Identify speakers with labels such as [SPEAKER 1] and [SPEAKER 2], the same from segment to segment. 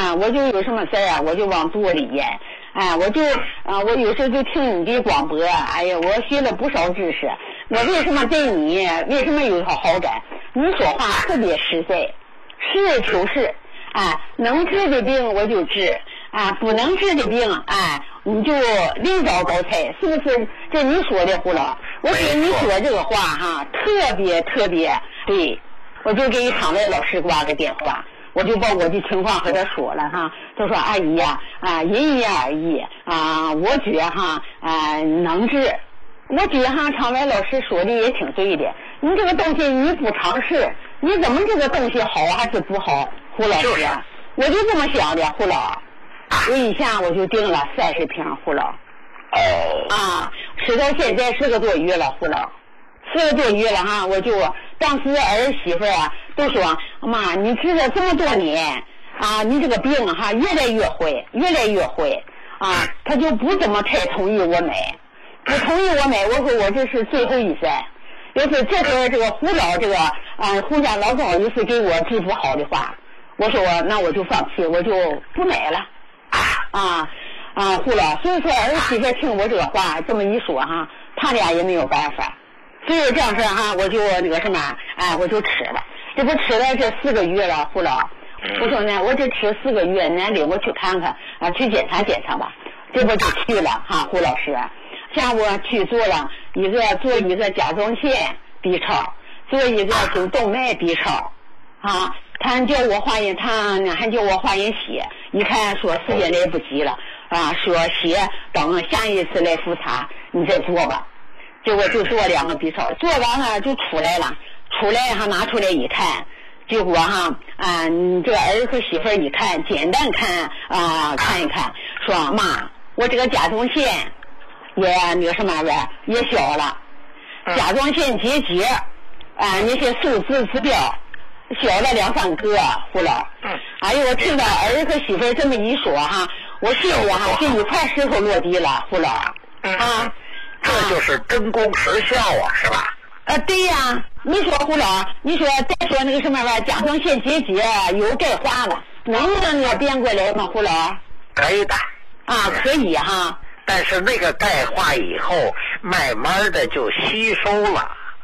[SPEAKER 1] 我就有什么事儿啊，我就往肚里咽。我有时候就听你的广播，哎呀，我学了不少知识。我为什么对你为什么有好感？你说话特别实在，实事求是。能治的病我就治，不能治的病，你就另找高才，是不是？这你说的胡老，我觉得你说这个话哈，特别特别对。我就给常伟老师挂个电话，我就把我的情况和他说了哈。他说阿姨呀，因人而异我觉得哈能治。我觉得哈常伟老师说的也挺对的。你这个东西你不尝试，你怎么这个东西好还是不好？胡老师，我就这么想的，胡老。我一下我就订了30瓶胡老。吃到现在4个多月了，胡老，4个多月了哈。我就当时儿媳妇都说妈，你治了这么多年你这个病哈越来越坏，越来越坏他就不怎么太同意我买，不同意我买。我说我这是最后一赛。要是这会这个胡老这个胡家老总要是给我治不好的话，我说那我就放弃，我就不买了胡老。所以说儿媳妇听我这个话这么一说哈，他俩也没有办法。所以这样式哈，我就那个什么我就吃了。这不吃了这4个月了，胡老。我说呢，我这吃4个月，您领我去看看去检查检查吧。这不就去了哈，胡老师。下午去做一个甲状腺 B 超，做一个颈动脉 B 超他还叫我化验血，一看说时间来不及了说血等下一次来复查你再做吧。结果就做2个 B 超，做完了就出来了，拿出来一看，结果你这个儿和媳妇一看，简单看看一看，说妈，我这个甲状腺也那个什么也小了，甲状腺结节那些数字指标小了2-3个，胡老。我听到儿和媳妇这么一说我心里就一块石头落地了，胡老。
[SPEAKER 2] 这就是真功实效是吧？
[SPEAKER 1] 对呀，你说胡老，你说再说那个什么甲状腺结节有钙化了，能不能给变过来吗，胡老？
[SPEAKER 2] 可以的
[SPEAKER 1] 可以
[SPEAKER 2] 但是那个钙化以后慢慢的就吸收了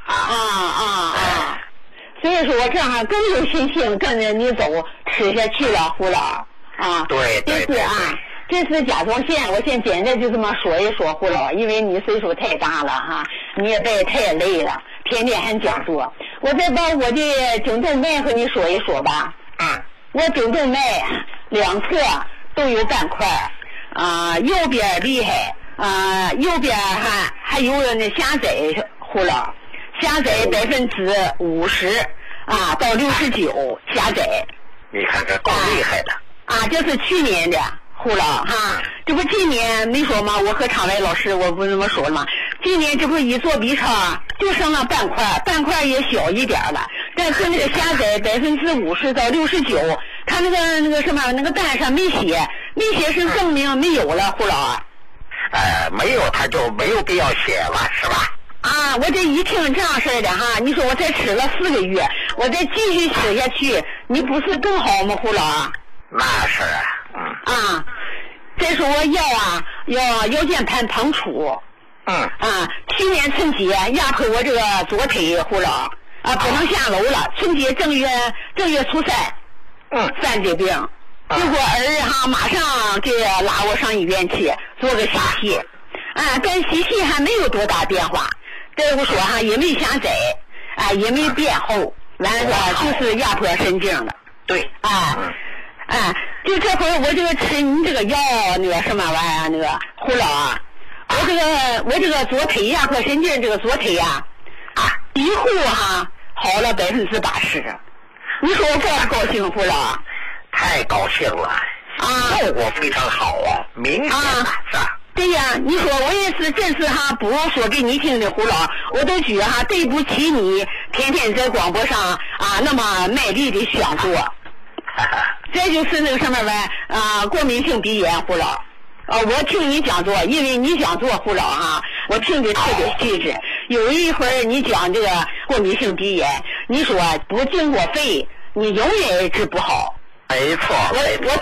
[SPEAKER 1] 所以说我这样更有信心跟着你走吃下去了，胡老
[SPEAKER 2] 对
[SPEAKER 1] 这是甲状腺，我先简单就这么说一说，胡老，因为你岁数太大了你也别太累了，天天还讲座。我再把我的颈动脉和你说一说吧。我颈动脉2侧都有斑块右边厉害右边还有那狭窄，胡老，狭窄50%到69%狭窄。
[SPEAKER 2] 你看这够厉害的
[SPEAKER 1] 这是去年的，胡老这不今年没说吗？我和常伟老师我不这么说了吗？今年这不一做 B 超就剩了斑块也小一点了，但是那个狭窄50%到69%，他那个什么那个单上没写是证明没有了，胡老。
[SPEAKER 2] 没有他就没有必要写了，是吧？
[SPEAKER 1] 我这一听这样式的你说我再吃了4个月，我再继续吃下去，你不是更好吗，胡老？
[SPEAKER 2] 那是
[SPEAKER 1] 再说我腰间盘膨出。去年春节压迫我这个左腿，胡老不能下楼了。春节正月初3，犯的病。结果儿马上给拉我上医院去做个洗气，但洗气还没有多大变化。大夫说也没狭窄，也没变厚，完了就是压迫神经了。
[SPEAKER 2] 对
[SPEAKER 1] 就这会儿我这个吃你这个药那个什么玩意儿那个胡老我这个左腿压迫神经这个左腿几乎好了80%。你说我高不高兴，胡老？
[SPEAKER 2] 太高兴了效果非常好明显是吧？
[SPEAKER 1] 对呀，你说我也是真是不说给你听的，胡老，我都觉得对不起你天天在广播上那么卖力的讲座。这就是那个什么过敏性鼻炎，胡老。我听你讲座，因为你讲座，胡老我听的特别细致。有一会儿你讲这个过敏性鼻炎，你说不经过肺，你永远治不好。
[SPEAKER 2] 没错。
[SPEAKER 1] 我